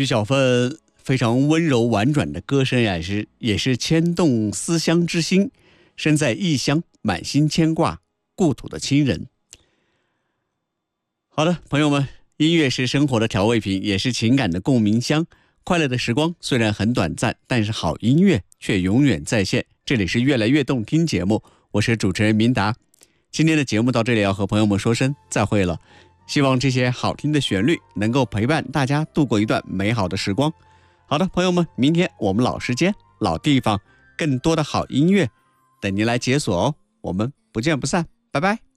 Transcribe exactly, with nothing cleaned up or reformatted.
徐小凤非常温柔婉转的歌声也是也是牵动思乡之心，身在异乡满心牵挂故土的亲人。好的，朋友们，音乐是生活的调味品，也是情感的共鸣箱。快乐的时光虽然很短暂，但是好音乐却永远在线。这里是越来越动听节目，我是主持人明达。今天的节目到这里要和朋友们说声再会了，希望这些好听的旋律能够陪伴大家度过一段美好的时光。好的，朋友们，明天我们老时间老地方更多的好音乐等您来解锁哦，我们不见不散，拜拜。